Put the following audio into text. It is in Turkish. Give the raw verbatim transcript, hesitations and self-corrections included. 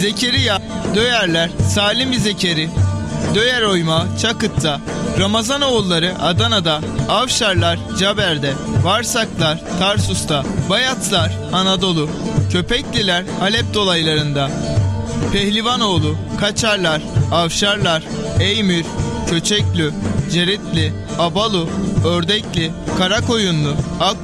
Zekeriya, Döyerler, Salim Zekeri, Döyer Oyma, Çakıt'ta, Ramazanoğulları Adana'da, Avşarlar Caber'de, Varsaklar Tarsus'ta, Bayatlar Anadolu, Köpekliler Halep dolaylarında, Pehlivanoğlu, Kaçarlar, Avşarlar, Eymür, Köçeklü, Ceritli, Abalu, Ördekli, Karakoyunlu, Ak